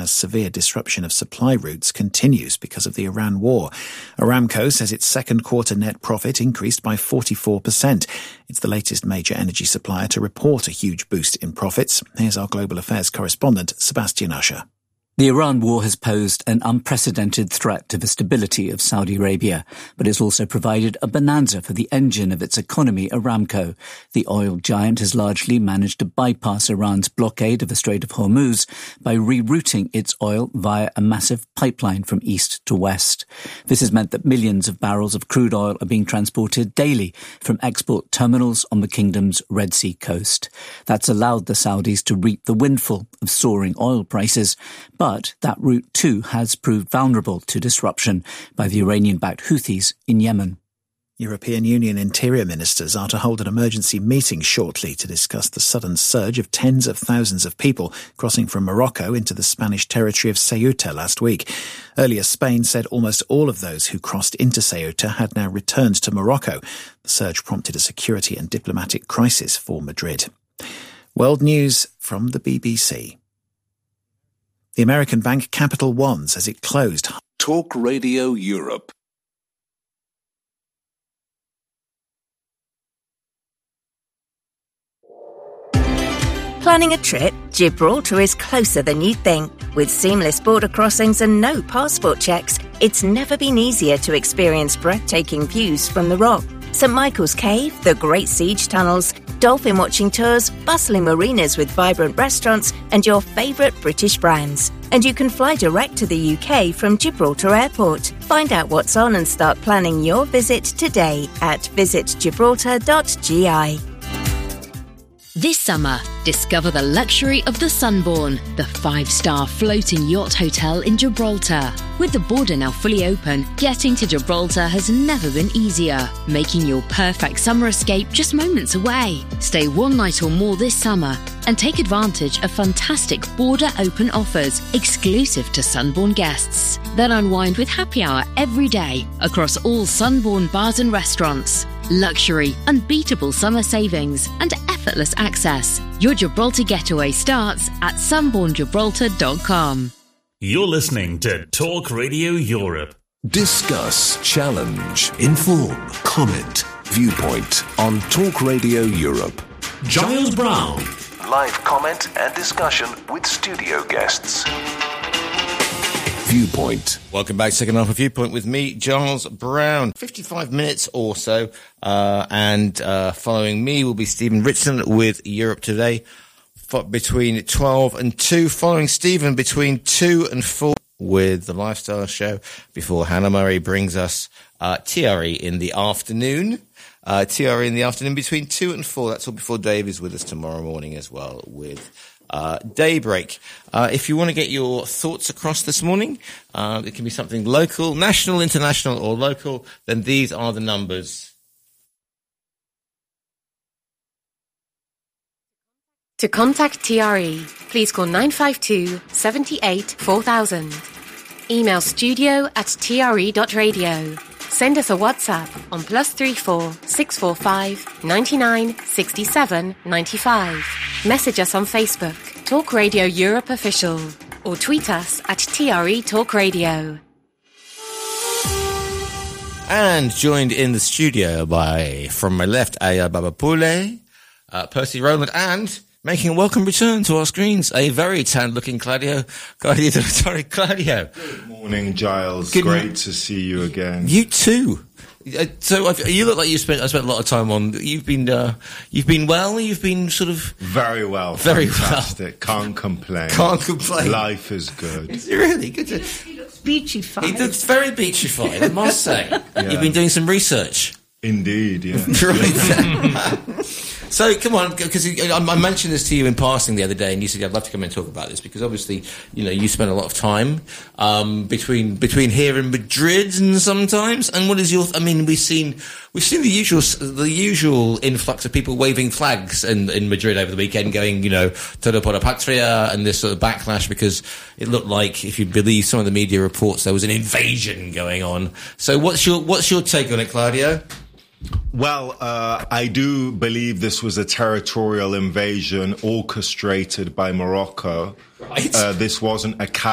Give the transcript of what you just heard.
as severe disruption of supply routes continues because of the Iran war. Aramco says its second quarter net profit increased by 44%. It's the latest major energy supplier to report a huge boost in profits. Here's our global affairs correspondent, Sebastian Usher. The Iran war has posed an unprecedented threat to the stability of Saudi Arabia, but it's also provided a bonanza for the engine of its economy, Aramco. The oil giant has largely managed to bypass Iran's blockade of the Strait of Hormuz by rerouting its oil via a massive pipeline from east to west. This has meant that millions of barrels of crude oil are being transported daily from export terminals on the kingdom's Red Sea coast. That's allowed the Saudis to reap the windfall of soaring oil prices, but that route too has proved vulnerable to disruption by the Iranian-backed Houthis in Yemen. European Union interior ministers are to hold an emergency meeting shortly to discuss the sudden surge of tens of thousands of people crossing from Morocco into the Spanish territory of Ceuta last week. Earlier, Spain said almost all of those who crossed into Ceuta had now returned to Morocco. The surge prompted a security and diplomatic crisis for Madrid. World news from the BBC. The American bank Capital One says it closed. Talk Radio Europe. Planning a trip? Gibraltar is closer than you think. With seamless border crossings and no passport checks, it's never been easier to experience breathtaking views from the Rock. St Michael's Cave, the Great Siege Tunnels, dolphin watching tours, bustling marinas with vibrant restaurants, and your favourite British brands. And you can fly direct to the UK from Gibraltar Airport. Find out what's on and start planning your visit today at visitgibraltar.gi. This summer, discover the luxury of the Sunbourne, the 5-star floating yacht hotel in Gibraltar. With the border now fully open, getting to Gibraltar has never been easier, making your perfect summer escape just moments away. Stay one night or more this summer and take advantage of fantastic border open offers exclusive to Sunbourne guests. Then unwind with happy hour every day across all Sunbourne bars and restaurants. Luxury, unbeatable summer savings and effortless access. Your Gibraltar getaway starts at sunbournegibraltar.com. You're listening to Talk Radio Europe. Discuss, challenge, inform, comment, viewpoint on Talk Radio Europe. Giles Brown. Live comment and discussion with studio guests. Viewpoint. Welcome back. Second half of Viewpoint with me, Giles Brown. 55 minutes or so. And following me will be Stephen Ritson with Europe Today between 12 and 2. Following Stephen between 2 and 4 with the Lifestyle Show before Hannah Murray brings us TRE in the afternoon. TRE in the afternoon between 2 and 4. That's all before Dave is with us tomorrow morning as well with Daybreak. If you want to get your thoughts across this morning, it can be something local, national, international, or local, then these are the numbers. To contact TRE, please call 952 78 4000. Email studio@tre.radio. Send us a WhatsApp on +34 645 99 67 95. Message us on Facebook, Talk Radio Europe Official, or tweet us at TRE Talk Radio. And joined in the studio by, from my left, Aya Babapule, Percy Rowland, and making a welcome return to our screens, a very tanned-looking Claudio. Claudio. Good morning, Giles. Great to see you again. You too. So you look like I spent a lot of time on. You've been well. You've been sort of very well. Very fantastic. Well. Can't complain. Can't complain. Life is good. It's really good. He looks beachified. He looks very beachified, I must say. Yeah. You've been doing some research. Indeed, yeah. So, come on, because I mentioned this to you in passing the other day, and you said, I'd love to come and talk about this, because obviously, you spend a lot of time between here and Madrid and sometimes, and what is your... I mean, we've seen the usual influx of people waving flags in Madrid over the weekend, going, todo por la patria, and this sort of backlash, because it looked like, if you believe some of the media reports, there was an invasion going on. So what's your take on it, Claudio? Well, I do believe this was a territorial invasion orchestrated by Morocco. Right. This wasn't a